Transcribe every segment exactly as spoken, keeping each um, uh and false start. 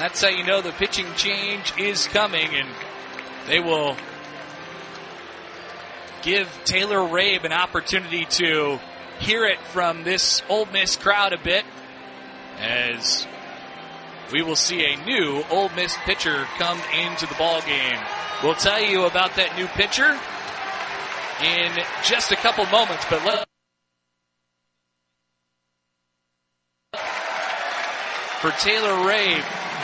That's how you know the pitching change is coming, and they will give Taylor Rabe an opportunity to hear it from this Ole Miss crowd a bit, as we will see a new Ole Miss pitcher come into the ball game. We'll tell you about that new pitcher in just a couple moments, but let for Taylor Rabe,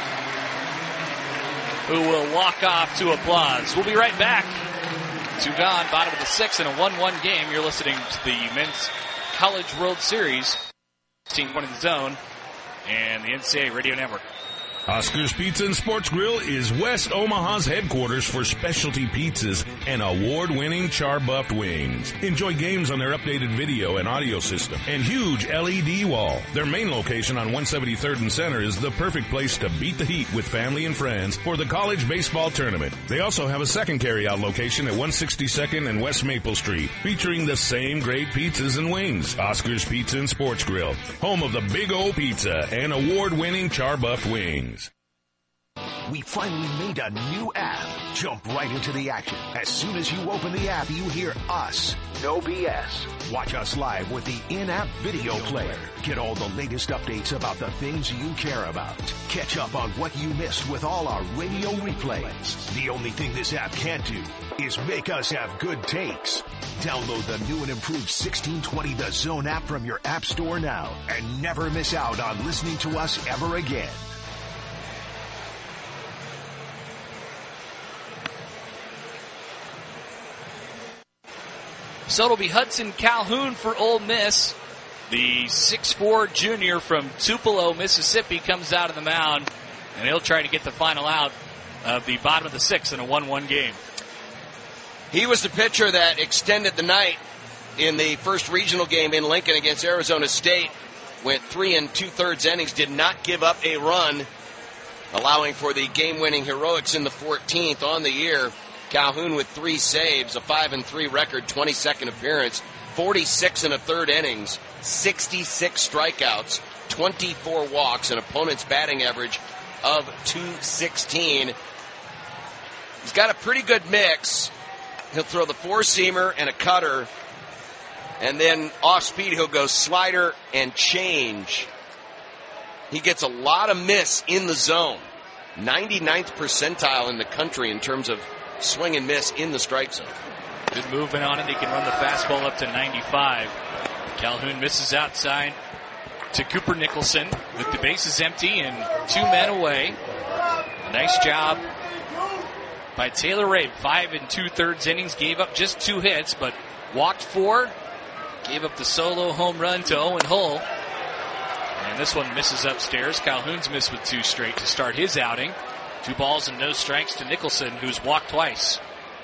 who will walk off to applause. We'll be right back. Two gone, bottom of the sixth in a one one game. You're listening to the Men's College World Series, team one in the zone, and the N C double A Radio Network. Oscar's Pizza and Sports Grill is West Omaha's headquarters for specialty pizzas and award-winning char-buffed wings. Enjoy games on their updated video and audio system and huge L E D wall. Their main location on one seventy-third and Center is the perfect place to beat the heat with family and friends for the college baseball tournament. They also have a second carry-out location at one sixty-second and West Maple Street, featuring the same great pizzas and wings. Oscar's Pizza and Sports Grill, home of the Big O Pizza and award-winning char-buffed wings. We finally made a new app. Jump right into the action. As soon as you open the app, you hear us. No B S. Watch us live with the in-app video player. Get all the latest updates about the things you care about. Catch up on what you missed with all our radio replays. The only thing this app can't do is make us have good takes. Download the new and improved sixteen twenty The Zone app from your app store now and never miss out on listening to us ever again. So it'll be Hudson Calhoun for Ole Miss. The six foot four junior from Tupelo, Mississippi, comes out of the mound, and he'll try to get the final out of the bottom of the sixth in a one one game. He was the pitcher that extended the night in the first regional game in Lincoln against Arizona State. Went three and two-thirds innings, did not give up a run, allowing for the game-winning heroics in the fourteenth on the year. Calhoun with three saves, a five and three record, twenty-second appearance, forty-six and a third innings, sixty-six strikeouts, twenty-four walks, an opponent's batting average of two sixteen. He's got a pretty good mix. He'll throw the four-seamer and a cutter, and then off speed he'll go slider and change. He gets a lot of miss in the zone. ninety-ninth percentile in the country in terms of swing and miss in the strike zone. Good movement on it. He can run the fastball up to ninety-five. Calhoun misses outside to Cooper Nicholson with the bases empty and two men away. Nice job by Taylor Rabe. Five and two-thirds innings. Gave up just two hits, but walked four. Gave up the solo home run to Owen Hull. And this one misses upstairs. Calhoun's missed with two straight to start his outing. Two balls and no strikes to Nicholson, who's walked twice.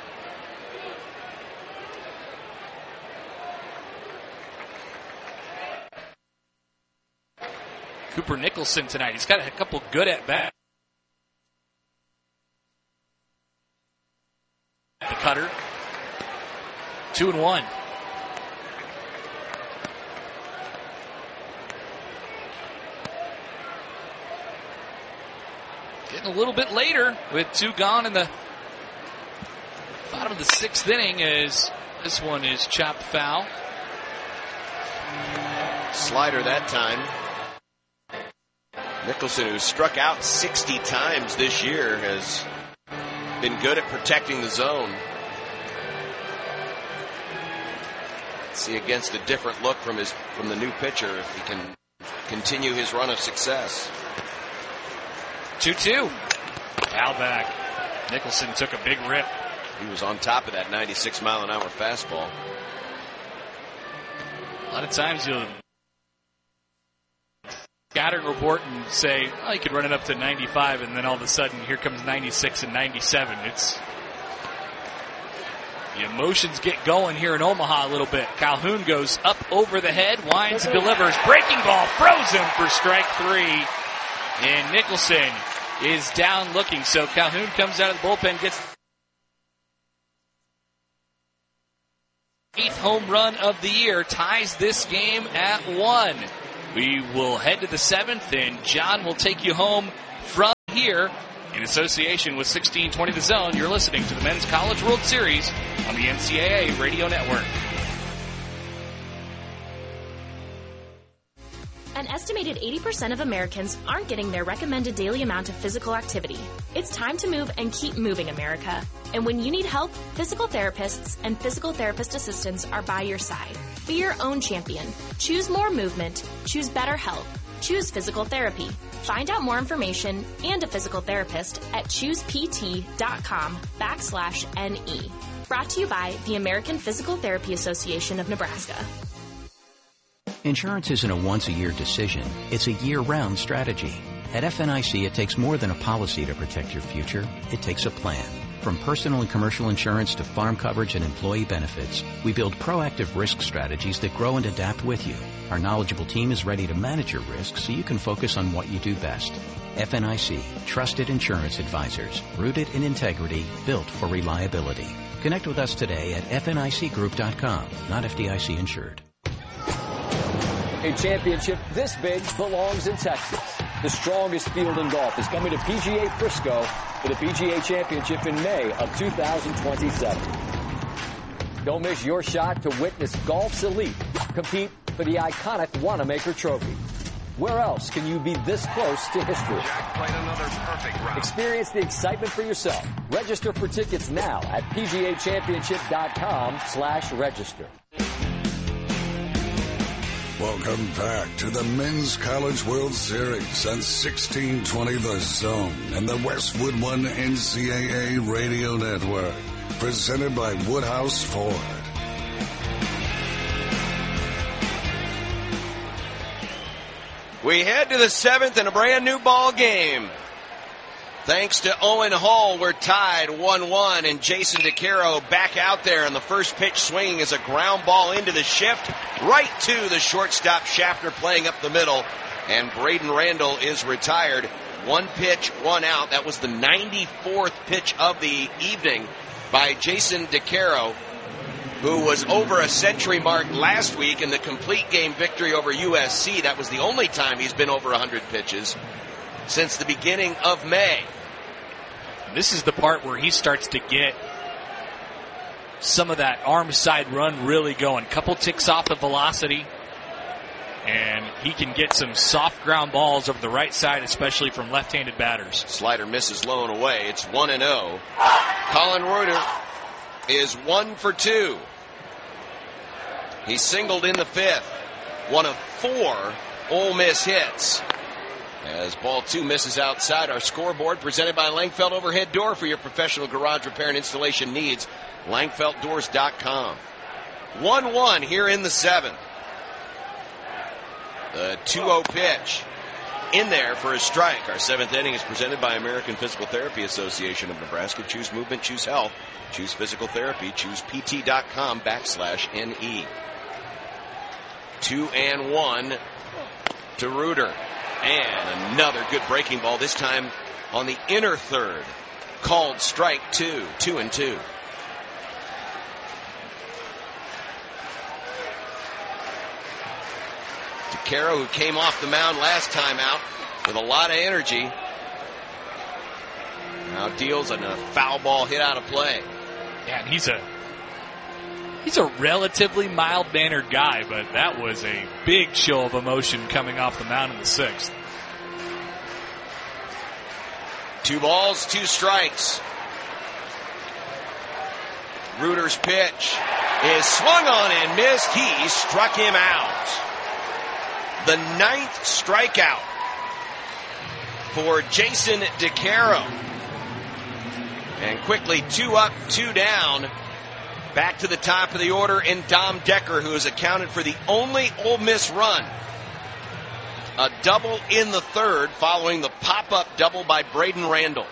Cooper Nicholson tonight. He's got a couple good at-bats. The cutter. Two and one. Getting a little bit later with two gone in the bottom of the sixth inning, as this one is chopped foul. Slider that time. Nicholson, who struck out sixty times this year, has been good at protecting the zone. Let's see against a different look from his from the new pitcher if he can continue his run of success. two two. Foul back. Nicholson took a big rip. He was on top of that ninety-six mile an hour fastball. A lot of times you'll scouting report and say, oh, he could run it up to ninety-five, and then all of a sudden here comes ninety-six and ninety-seven. It's the emotions get going here in Omaha a little bit. Calhoun goes up over the head, winds and delivers. Breaking ball, throws him for strike three. And Nicholson is down looking. So Calhoun comes out of the bullpen, gets eighth home run of the year, ties this game at one. We will head to the seventh, and John will take you home from here in association with sixteen twenty The Zone. You're listening to the Men's College World Series on the N C double A Radio Network. An estimated eighty percent of Americans aren't getting their recommended daily amount of physical activity. It's time to move and keep moving, America. And when you need help, physical therapists and physical therapist assistants are by your side. Be your own champion. Choose more movement. Choose better health. Choose physical therapy. Find out more information and a physical therapist at choosept.com backslash NE. Brought to you by the American Physical Therapy Association of Nebraska. Insurance isn't a once-a-year decision. It's a year-round strategy. At F N I C, it takes more than a policy to protect your future. It takes a plan. From personal and commercial insurance to farm coverage and employee benefits, we build proactive risk strategies that grow and adapt with you. Our knowledgeable team is ready to manage your risks so you can focus on what you do best. F N I C, trusted insurance advisors, rooted in integrity, built for reliability. Connect with us today at F N I C group dot com, not F D I C insured. A championship this big belongs in Texas. The strongest field in golf is coming to P G A Frisco for the P G A Championship in May of two thousand twenty-seven. Don't miss your shot to witness golf's elite compete for the iconic Wanamaker Trophy. Where else can you be this close to history? Jack played another perfect round. Experience the excitement for yourself. Register for tickets now at pgachampionship.com slash register. Welcome back to the Men's College World Series on sixteen twenty The Zone and the Westwood One N C double A Radio Network. Presented by Woodhouse Ford. We head to the seventh in a brand new ball game. Thanks to Owen Hall, we're tied one one, and Jason DeCaro back out there, and the first pitch swinging is a ground ball into the shift, right to the shortstop Schaffner playing up the middle, and Braden Randall is retired. One pitch, one out. That was the ninety-fourth pitch of the evening by Jason DeCaro, who was over a century mark last week in the complete game victory over U S C. That was the only time he's been over one hundred pitches since the beginning of May. This is the part where he starts to get some of that arm side run really going. Couple ticks off the velocity, and he can get some soft ground balls over the right side, especially from left-handed batters. Slider misses low and away. It's one and oh. Colin Reuter is one for two. He singled in the fifth. One of four Ole Miss hits. As ball two misses outside our scoreboard, presented by Langfeld Overhead Door for your professional garage repair and installation needs. Langfeld Doors dot com. one one here in the seventh. The two oh pitch in there for a strike. Our seventh inning is presented by American Physical Therapy Association of Nebraska. Choose movement, choose health, choose physical therapy, choose pt.com backslash NE. Two and one to Reuter. And another good breaking ball, this time on the inner third. Called strike two, two and two. DeCaro, who came off the mound last time out with a lot of energy, now deals on a foul ball hit out of play. Yeah, and he's a he's a relatively mild-mannered guy, but that was a big show of emotion coming off the mound in the sixth. Two balls, two strikes. Reuter's pitch is swung on and missed. He struck him out. The ninth strikeout for Jason DeCaro. And quickly, two up, two down. Back to the top of the order in Dom Decker, who has accounted for the only Ole Miss run. A double in the third following the pop-up double by Braden Randall.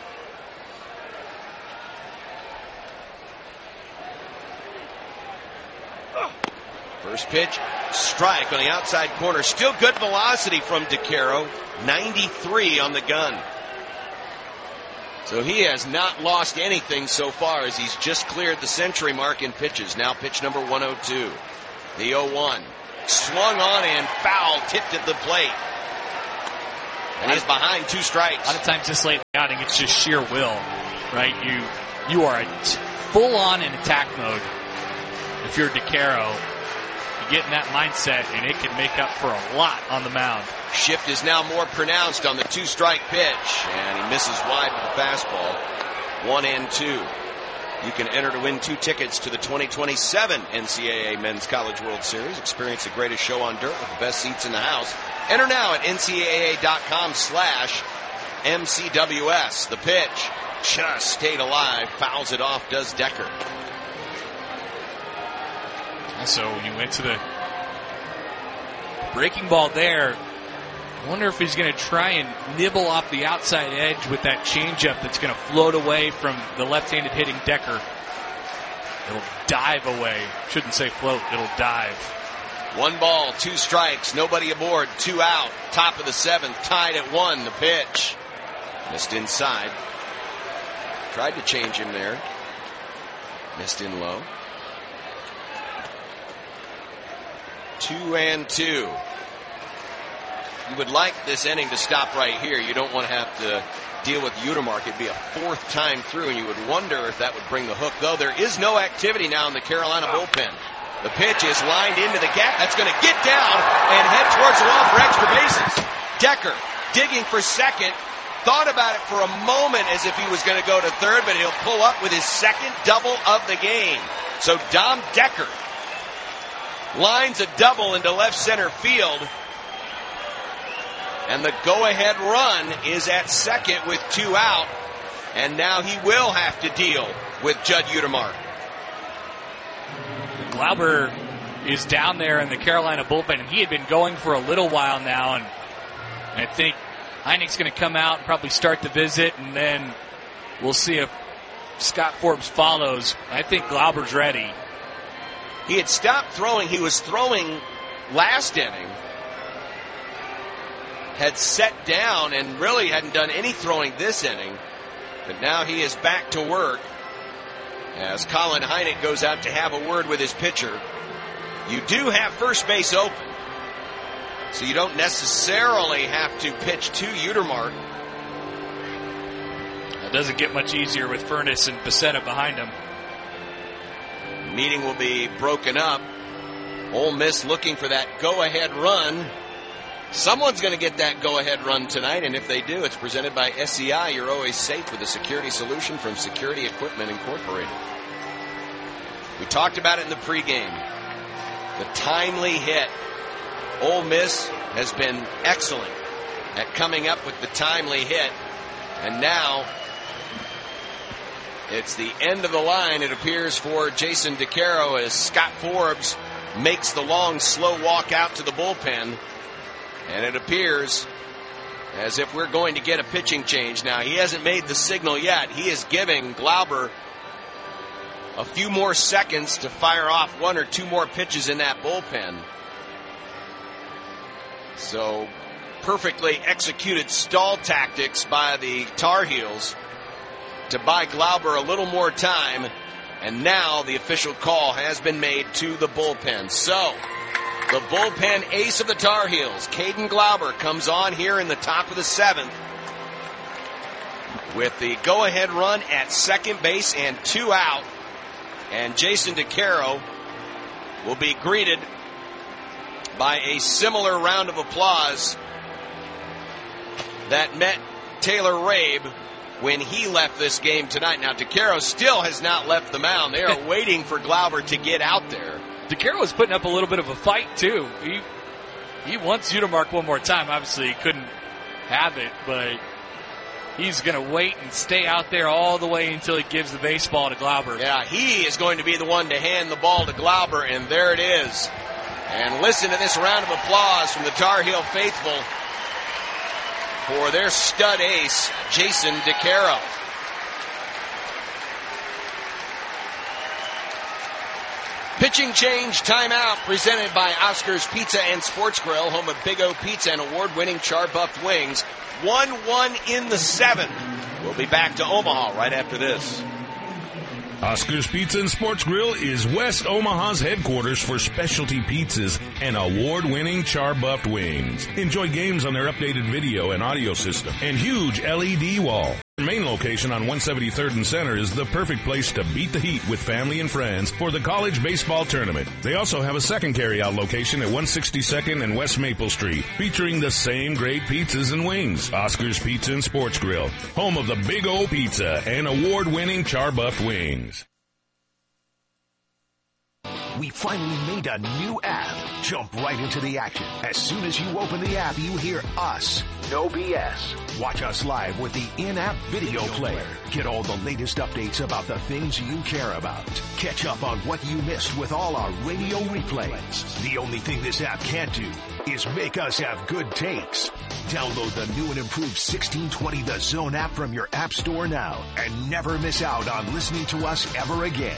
First pitch, strike on the outside corner. Still good velocity from DeCaro. ninety-three on the gun. So he has not lost anything so far as he's just cleared the century mark in pitches. Now pitch number one oh two. The oh one. Swung on and foul, tipped at the plate. And he's behind two strikes. A lot of times this late in the outing, it's just sheer will, right? You you are full on in attack mode. If you're DeCaro, you get in that mindset, and it can make up for a lot on the mound. Shift is now more pronounced on the two-strike pitch, and he misses wide with the fastball. One and two. You can enter to win two tickets to the twenty twenty-seven N C double A Men's College World Series. Experience the greatest show on dirt with the best seats in the house. Enter now at N C double A dot com slash M C W S. The pitch just stayed alive. Fouls it off, does Decker. So when you went to the breaking ball there, I wonder if he's going to try and nibble off the outside edge with that changeup that's going to float away from the left-handed hitting Decker. It'll dive away. Shouldn't say float, it'll dive. One ball, two strikes, nobody aboard, two out. Top of the seventh, tied at one. The pitch missed inside. Tried to change him there. Missed in low. Two and two. You would like this inning to stop right here. You don't want to have to deal with Utermark. It'd be a fourth time through, and you would wonder if that would bring the hook. Though there is no activity now in the Carolina bullpen. The pitch is lined into the gap. That's going to get down and head towards the wall for extra bases. Decker digging for second. Thought about it for a moment as if he was going to go to third, but he'll pull up with his second double of the game. So Dom Decker lines a double into left center field. And the go-ahead run is at second with two out. And now he will have to deal with Judd Utermark. Glauber is down there in the Carolina bullpen, and he had been going for a little while now. And I think Heineck's going to come out and probably start the visit, and then we'll see if Scott Forbes follows. I think Glauber's ready. He had stopped throwing. He was throwing last inning. Had set down and really hadn't done any throwing this inning. But now he is back to work as Colin Heineck goes out to have a word with his pitcher. You do have first base open, so you don't necessarily have to pitch to Utermark. It doesn't get much easier with Furness and Pacetta behind him. Meeting will be broken up. Ole Miss looking for that go-ahead run. Someone's going to get that go-ahead run tonight, and if they do, it's presented by S E I. You're always safe with a security solution from Security Equipment Incorporated. We talked about it in the pregame. The timely hit. Ole Miss has been excellent at coming up with the timely hit, and now it's the end of the line, it appears, for Jason DeCaro as Scott Forbes makes the long, slow walk out to the bullpen. And it appears as if we're going to get a pitching change. Now, he hasn't made the signal yet. He is giving Glauber a few more seconds to fire off one or two more pitches in that bullpen. So, perfectly executed stall tactics by the Tar Heels to buy Glauber a little more time. And now the official call has been made to the bullpen. So, the bullpen ace of the Tar Heels, Caden Glauber, comes on here in the top of the seventh with the go-ahead run at second base and two out. And Jason DeCaro will be greeted by a similar round of applause that met Taylor Rabe when he left this game tonight. Now, DeCaro still has not left the mound. They are waiting for Glauber to get out there. DeCaro was putting up a little bit of a fight, too. He he wants Utermark one more time. Obviously, he couldn't have it, but he's going to wait and stay out there all the way until he gives the baseball to Glauber. Yeah, he is going to be the one to hand the ball to Glauber, and there it is. And listen to this round of applause from the Tar Heel faithful for their stud ace, Jason DeCaro. Pitching change timeout presented by Oscar's Pizza and Sports Grill, home of Big O Pizza and award-winning char-buffed wings. one one in the seventh. We'll be back to Omaha right after this. Oscar's Pizza and Sports Grill is West Omaha's headquarters for specialty pizzas and award-winning char-buffed wings. Enjoy games on their updated video and audio system and huge L E D wall. Their main location on one seventy-third and Center is the perfect place to beat the heat with family and friends for the college baseball tournament. They also have a second carry-out location at one sixty-second and West Maple Street, featuring the same great pizzas and wings. Oscar's Pizza and Sports Grill, home of the Big O Pizza and award-winning char-buffed wings. We finally made a new app. Jump right into the action. As soon as you open the app, you hear us. No B S. Watch us live with the in-app video player. Get all the latest updates about the things you care about. Catch up on what you missed with all our radio replays. The only thing this app can't do is make us have good takes. Download the new and improved sixteen twenty The Zone app from your app store now and never miss out on listening to us ever again.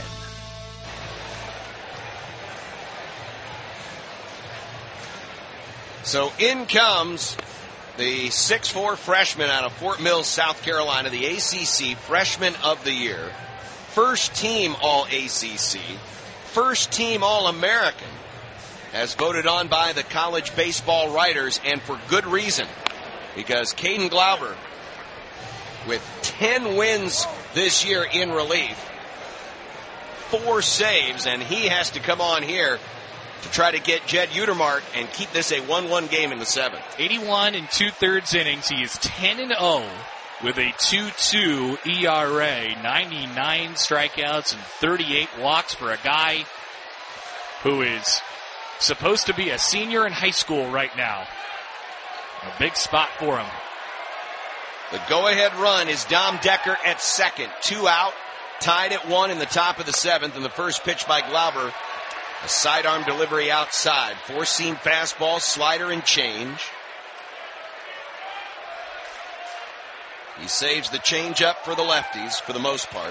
So in comes the six foot four freshman out of Fort Mill, South Carolina, the A C C Freshman of the Year, first team All A C C, first team All-American, as voted on by the college baseball writers, and for good reason, because Caden Glauber, with ten wins this year in relief, four saves, and he has to come on here to try to get Jed Utermark and keep this a one one game in the seventh. eighty-one and two-thirds innings. He is ten and oh with a two two E R A, ninety-nine strikeouts and thirty-eight walks for a guy who is supposed to be a senior in high school right now. A big spot for him. The go-ahead run is Dom Decker at second. Two out, tied at one in the top of the seventh, and the first pitch by Glauber, a sidearm delivery outside. Four-seam fastball, slider, and change. He saves the changeup for the lefties for the most part.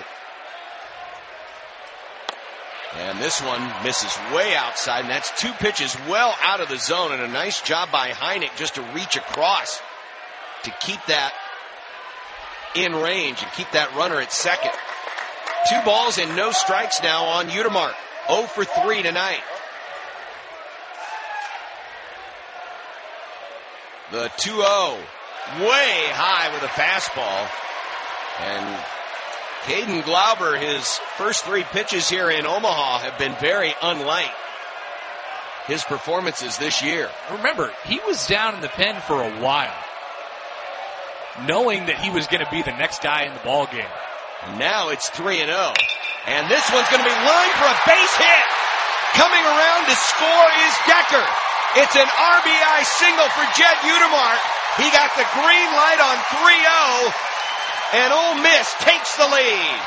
And this one misses way outside, and that's two pitches well out of the zone, and a nice job by Heineck just to reach across to keep that in range and keep that runner at second. Two balls and no strikes now on Utermark. oh for three tonight. The two oh, way high with a fastball. And Caden Glauber, his first three pitches here in Omaha have been very unlike his performances this year. Remember, he was down in the pen for a while, knowing that he was going to be the next guy in the ball game. Now it's three and oh. And this one's going to be lined for a base hit. Coming around to score is Decker. It's an R B I single for Jed Utermark. He got the green light on three oh, and Ole Miss takes the lead.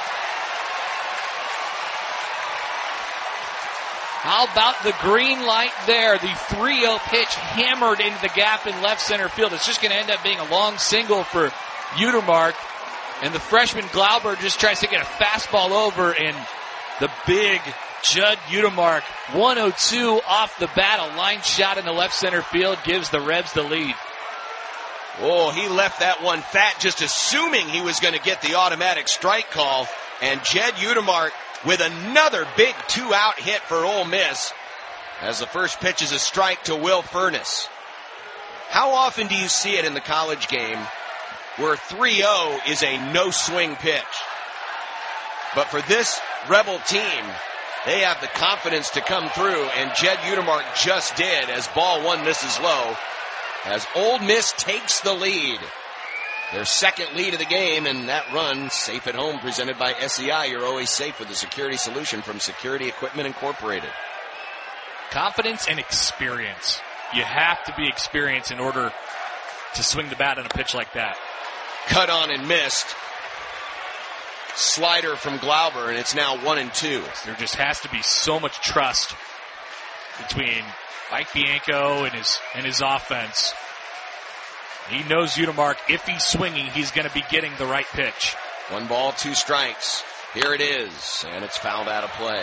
How about the green light there? The three oh pitch hammered into the gap in left center field. It's just going to end up being a long single for Utermark. And the freshman Glauber just tries to get a fastball over, and the big Jed Utermark, one oh two off the bat, a line shot in the left center field, gives the Rebs the lead. Oh, he left that one fat, just assuming he was going to get the automatic strike call. And Jed Utermark with another big two-out hit for Ole Miss, as the first pitch is a strike to Will Furness. How often do you see it in the college game where three oh is a no-swing pitch? But for this Rebel team, they have the confidence to come through, and Jed Utermark just did, as ball one misses low, as Ole Miss takes the lead. Their second lead of the game, and that run, safe at home, presented by S E I. You're always safe with a security solution from Security Equipment Incorporated. Confidence and experience. You have to be experienced in order to swing the bat on a pitch like that. Cut on and missed. Slider from Glauber, and it's now one and two. There just has to be so much trust between Mike Bianco and his and his offense. He knows Utermark, if he's swinging, he's going to be getting the right pitch. One ball, two strikes. Here it is, and it's fouled out of play.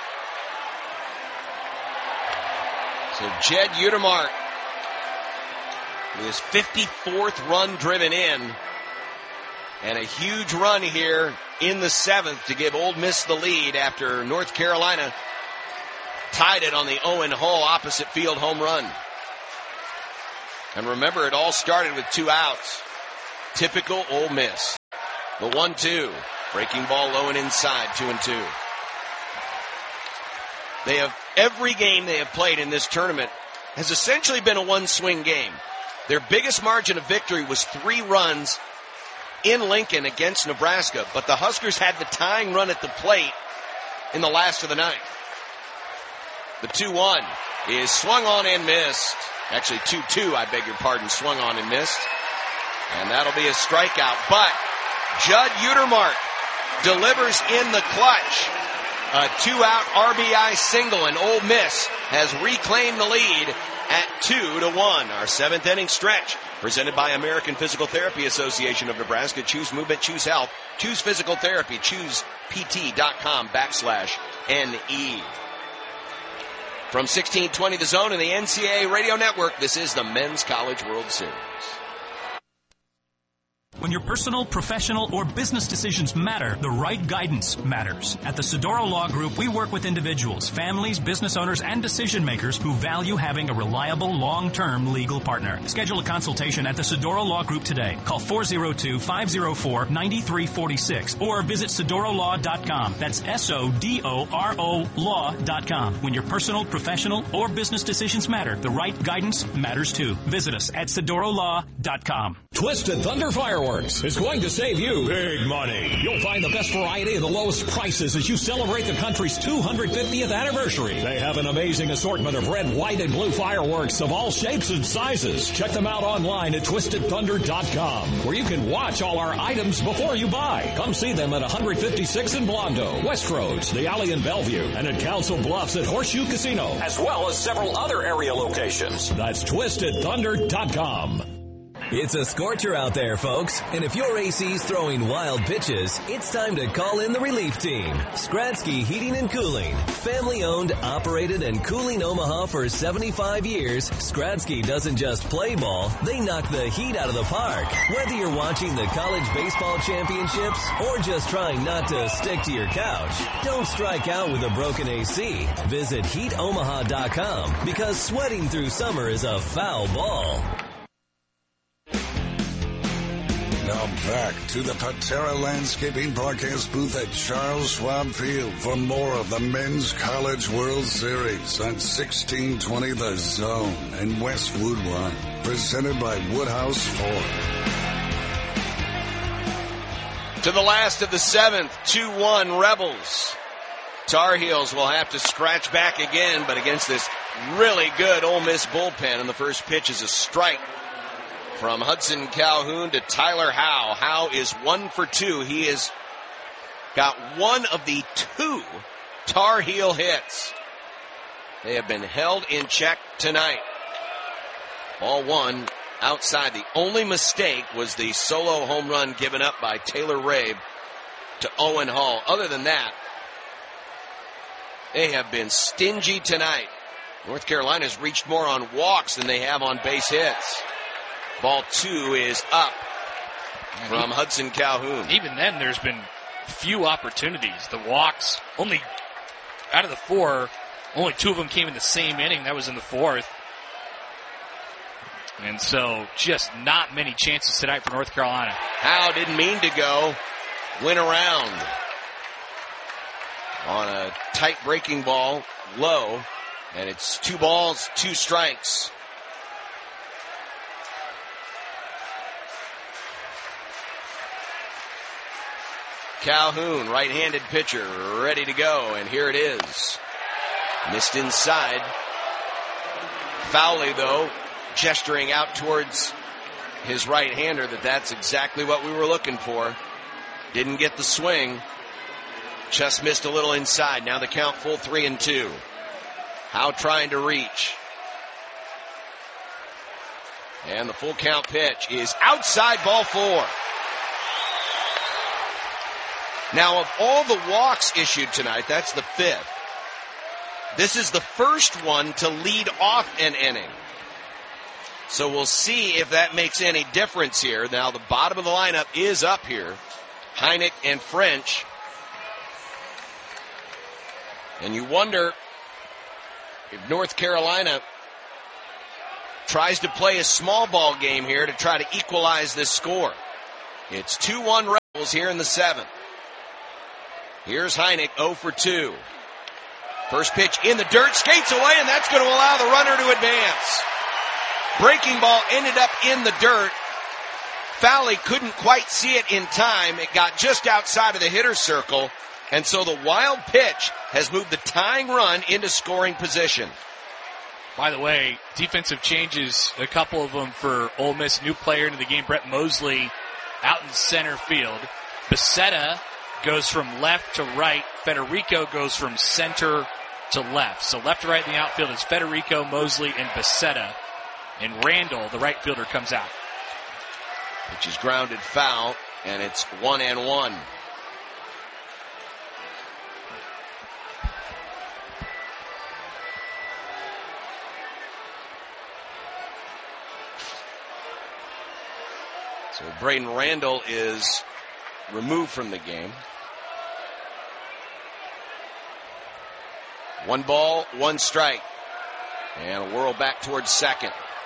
So Jed Utermark, with his fifty-fourth run driven in, And a huge run here in the seventh to give Ole Miss the lead after North Carolina tied it on the Owen Hall opposite field home run. And remember, it all started with two outs. Typical Ole Miss. The one two. Breaking ball low and inside, two and two. They have, every game they have played in this tournament has essentially been a one-swing game. Their biggest margin of victory was three runs in Lincoln against Nebraska, but the Huskers had the tying run at the plate in the last of the ninth. The two one is swung on and missed. Actually, two two, I beg your pardon, swung on and missed. And that'll be a strikeout. But Judd Utermark delivers in the clutch. A two-out R B I single, and Ole Miss has reclaimed the lead at two to one. Our seventh inning stretch presented by American Physical Therapy Association of Nebraska. Choose movement, choose health, choose physical therapy, choose pt.com backslash NE. From sixteen twenty The Zone and the N C double A Radio Network, this is the Men's College World Series. When your personal, professional, or business decisions matter, the right guidance matters. At the Sidoro Law Group, we work with individuals, families, business owners, and decision makers who value having a reliable, long-term legal partner. Schedule a consultation at the Sidoro Law Group today. Call four oh two, five oh four, nine three four six or visit Sidoro Law dot com. That's S O D O R O Law dot com. When your personal, professional, or business decisions matter, the right guidance matters too. Visit us at Sidoro Law dot com. Twisted Thunder Fireworks is going to save you big money. You'll find the best variety and the lowest prices as you celebrate the country's two hundred fiftieth anniversary. They have an amazing assortment of red, white, and blue fireworks of all shapes and sizes. Check them out online at twisted thunder dot com, where you can watch all our items before you buy. Come see them at one fifty-six in Blondo, Westroads, the Alley in Bellevue, and at Council Bluffs at Horseshoe Casino, as well as several other area locations. That's twisted thunder dot com. It's a scorcher out there, folks, and if your A C's throwing wild pitches, it's time to call in the relief team. Skradsky Heating and Cooling. Family owned, operated, and cooling Omaha for seventy-five years, Skradsky doesn't just play ball, they knock the heat out of the park. Whether you're watching the college baseball championships or just trying not to stick to your couch, don't strike out with a broken A C. Visit heat omaha dot com because sweating through summer is a foul ball. Now back to the Patera Landscaping Broadcast booth at Charles Schwab Field for more of the Men's College World Series on sixteen twenty The Zone and Westwood One, presented by Woodhouse Ford. To the last of the seventh, two one Rebels. Tar Heels will have to scratch back again, but against this really good Ole Miss bullpen, and the first pitch is a strike. From Hudson Calhoun to Tyler Howe. Howe is one for two. He has got one of the two Tar Heel hits. They have been held in check tonight. Ball one outside. The only mistake was the solo home run given up by Taylor Rabe to Owen Hall. Other than that, they have been stingy tonight. North Carolina's reached more on walks than they have on base hits. Ball two is up from Hudson Calhoun. Even then, there's been few opportunities. The walks, only out of the four, only two of them came in the same inning. That was in the fourth. And so just not many chances tonight for North Carolina. Howe didn't mean to go. Went around on a tight breaking ball, low. And it's two balls, two strikes. Calhoun, right-handed pitcher, ready to go, and here it is. Missed inside. Fowley, though, gesturing out towards his right-hander that that's exactly what we were looking for. Didn't get the swing. Just missed a little inside. Now the count full three and two. Howe trying to reach. And the full count pitch is outside, ball four. Now, of all the walks issued tonight, that's the fifth. This is the first one to lead off an inning. So we'll see if that makes any difference here. Now the bottom of the lineup is up here. Heineck and French. And you wonder if North Carolina tries to play a small ball game here to try to equalize this score. It's two one Rebels here in the seventh. Here's Heineck, oh for two. First pitch in the dirt, skates away, and that's going to allow the runner to advance. Breaking ball ended up in the dirt. Fowley couldn't quite see it in time. It got just outside of the hitter's circle, and so the wild pitch has moved the tying run into scoring position. By the way, defensive changes, a couple of them for Ole Miss. New player into the game, Brett Mosley, out in center field. Becerra goes from left to right. Federico goes from center to left. So left to right in the outfield is Federico, Mosley, and Becerra. And Randall, the right fielder, comes out. Which is grounded foul, and it's one and one. So Braden Randall is removed from the game. One ball, one strike. And a whirl back towards second.